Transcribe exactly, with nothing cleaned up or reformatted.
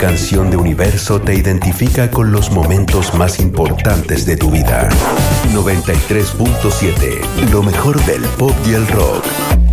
canción de Universo te identifica con los momentos más importantes de tu vida. noventa y tres punto siete, lo mejor del pop y el rock.